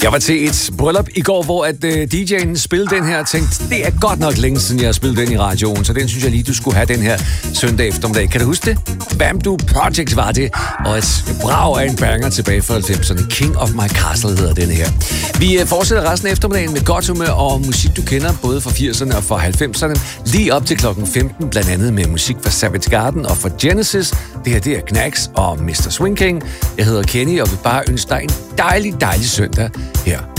Jeg var til et bryllup i går, hvor at DJ'en spillede den her og tænkte, det er godt nok længe siden, jeg har spillet den i radioen, så den synes jeg lige, du skulle have den her søndag eftermiddag. Kan du huske det? Bamboo Project var det, og et brag af en banger tilbage fra 90'erne. King of My Castle hedder den her. Vi fortsætter resten af eftermiddagen med godt humør og musik, du kender, både fra 80'erne og fra 90'erne, lige op til klokken 15, blandt andet med musik fra Savage Garden og fra Genesis. Det her, det er Knacks og Mr. Swing King. Jeg hedder Kenny, og vil bare ønske dig en dejlig søndag her